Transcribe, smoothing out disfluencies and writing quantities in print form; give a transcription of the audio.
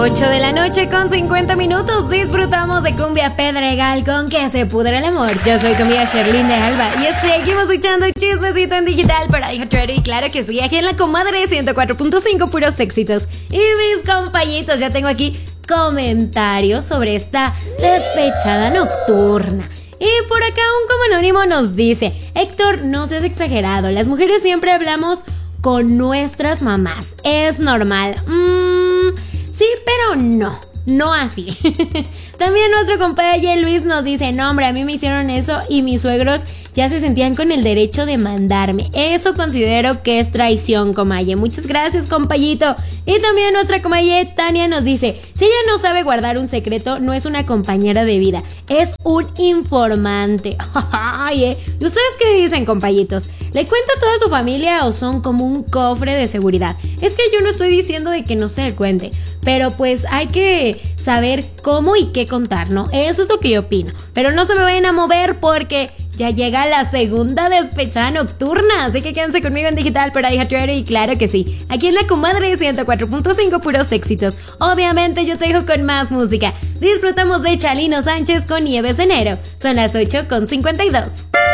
8 de la noche con 50 minutos. Disfrutamos de Cumbia Pedregal con Que se pudra el amor. Yo soy tu amiga Sherlyn de Alba y seguimos escuchando Chismecito en Digital para Hija y claro que sí, aquí en la comadre 104.5 puros éxitos. Y mis compañitos, ya tengo aquí comentarios sobre esta despechada nocturna. Y por acá un como anónimo nos dice: Héctor, no seas exagerado, las mujeres siempre hablamos con nuestras mamás, es normal. Sí, pero no así. También nuestro compadre Luis nos dice: no hombre, a mí me hicieron eso y mis suegros ya se sentían con el derecho de mandarme. Eso considero que es traición, comaye. Muchas gracias, compayito. Y también nuestra comaye Tania nos dice: si ella no sabe guardar un secreto, no es una compañera de vida, es un informante. Ay, ¿y ustedes qué dicen, compayitos? ¿Le cuenta a toda su familia o son como un cofre de seguridad? Es que yo no estoy diciendo de que no se le cuente, pero pues hay que saber cómo y qué contar, ¿no? Eso es lo que yo opino. Pero no se me vayan a mover porque ya llega la segunda despechada nocturna, así que quédense conmigo en Digital para Hija y claro que sí, aquí en la comadre 104.5 puros éxitos. Obviamente yo te dejo con más música. Disfrutamos de Chalino Sánchez con Nieves de Enero. Son las 8:52.